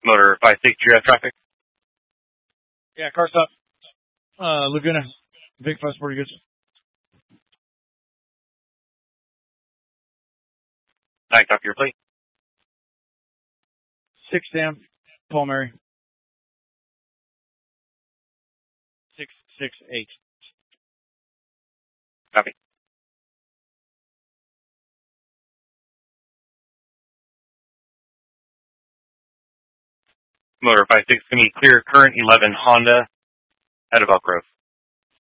Motor 5-6, you have traffic? Yeah, car stop. Laguna. Big Fuss Sporting Goods. Nice, off your plate. 6 Sam, Paul Mary. 668. Copy. Motor 5-6, can you clear current 11 Honda out of Elk Grove?